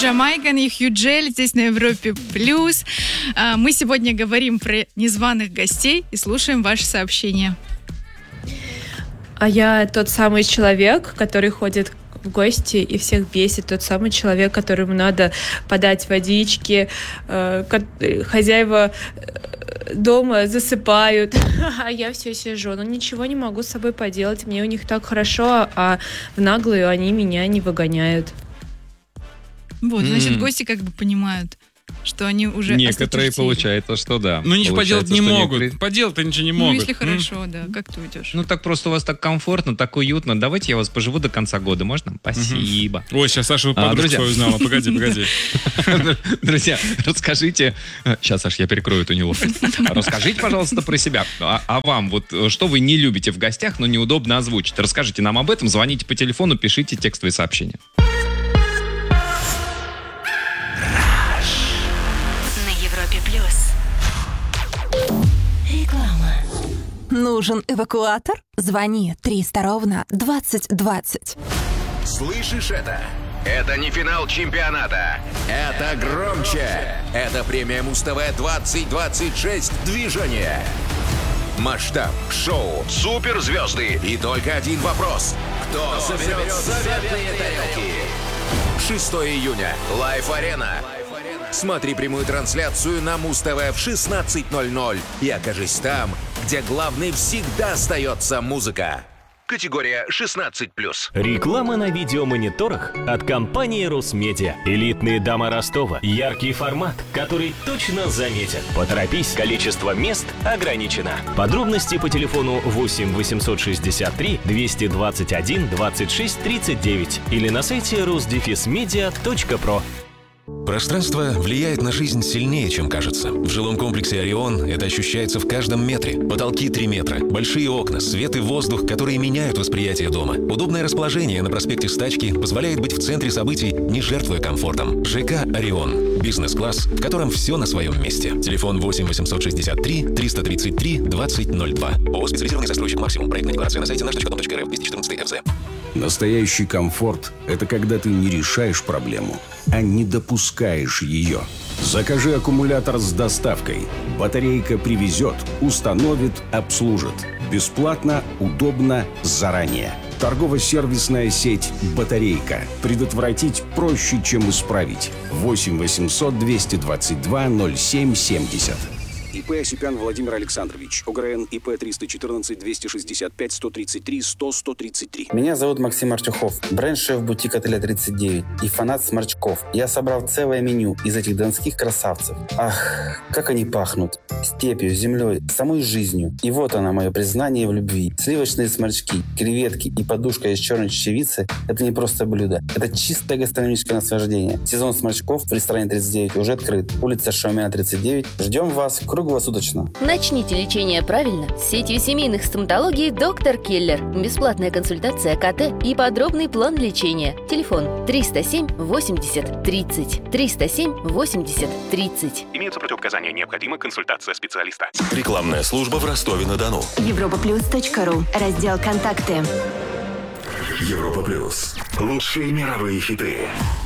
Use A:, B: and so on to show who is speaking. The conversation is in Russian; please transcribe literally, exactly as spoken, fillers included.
A: Джамайкан и Хью Джель здесь на Европе Плюс. Мы сегодня говорим про незваных гостей и слушаем ваши сообщения.
B: А я тот самый человек, который ходит в гости и всех бесит. Тот самый человек, которому надо подать водички. Хозяева дома засыпают, а я все сижу. Но ничего не могу с собой поделать. Мне у них так хорошо, а в наглую они меня не выгоняют.
A: Вот, значит, mm. гости как бы понимают, что они уже
C: некоторые
A: осточертели.
C: Получается, что да.
D: Ну, ничего поделать не могут.
C: Некоторые...
D: Поделать-то ничего не могут.
A: Ну, если хорошо, да. Как ты уйдешь?
C: Ну, так просто у вас так комфортно, так уютно. Давайте я вас поживу до конца года, можно? Спасибо.
D: Ой, сейчас Саша подружку свою узнала. Погоди, погоди.
C: Друзья, расскажите... Сейчас, Саш, я перекрою эту неловкость. Расскажите, пожалуйста, про себя. А вам, вот что вы не любите в гостях, но неудобно озвучить? Расскажите нам об этом, звоните по телефону, пишите текстовые сообщения.
E: Реклама. Нужен эвакуатор? Звони триста ровно двадцать двадцать.
F: Слышишь это? Это не финал чемпионата. Это громче. Это премия Муз-ТВ двадцать двадцать шесть движение. Масштаб, шоу, суперзвезды и только один вопрос. Кто заберет заветные тарелки? шестого июня. Лайф-арена. Смотри прямую трансляцию на Муз-ТВ в шестнадцать ноль ноль и окажись там, где главной всегда остается музыка. Категория шестнадцать плюс.
G: Реклама на видеомониторах от компании Русмедиа. Элитные дома Ростова. Яркий формат, который точно заметят. Поторопись, количество мест ограничено. Подробности по телефону восемь восемьсот шестьдесят три двести двадцать один двадцать шесть тридцать девять или на сайте русдефисмедиа точка про.
H: Пространство влияет на жизнь сильнее, чем кажется. В жилом комплексе «Орион» это ощущается в каждом метре. Потолки три метра, большие окна, свет и воздух, которые меняют восприятие дома. Удобное расположение на проспекте Стачки позволяет быть в центре событий, не жертвуя комфортом. ЖК «Орион». Бизнес-класс, в котором все на своем месте. Телефон восемь восемьсот шестьдесят три триста тридцать три двадцать ноль два. ООО «Специализированный застройщик Максимум». Проектная декларация на сайте наш точка ком точка эр эф двести четырнадцать эф зэ.
I: Настоящий комфорт – это когда ты не решаешь проблему, а не допускаешь ее. Закажи аккумулятор с доставкой. Батарейка привезет, установит, обслужит. Бесплатно, удобно, заранее. Торгово-сервисная сеть «Батарейка». Предотвратить проще, чем исправить. восемь восемьсот двести двадцать два ноль семь семьдесят. ИП Осипян Владимир Александрович. ОГРН ИП триста четырнадцать двести шестьдесят пять сто тридцать три сто сто тридцать три.
J: Меня зовут Максим Артюхов, бренд-шеф бутик отеля тридцать девять и фанат сморчков. Я собрал целое меню из этих донских красавцев. Ах, как они пахнут. Степью, землей, самой жизнью. И вот она, мое признание в любви. Сливочные сморчки, креветки и подушка из черной чечевицы – это не просто блюдо. Это чистое гастрономическое наслаждение. Сезон сморчков в ресторане тридцать девять уже открыт. Улица Шаумяна, тридцать девять. Ждем вас круглосуточно.
K: Начните лечение правильно с сетью семейных стоматологий «Доктор Келлер». Бесплатная консультация КТ и подробный план лечения. Телефон триста семь восемьдесят тридцать. триста семь восемьдесят тридцать.
L: Имеются противопоказания. Необходима консультация специалиста.
F: Рекламная служба в Ростове-на-Дону.
E: европа плюс точка ру. Раздел «Контакты».
F: Европа Плюс. Лучшие мировые хиты.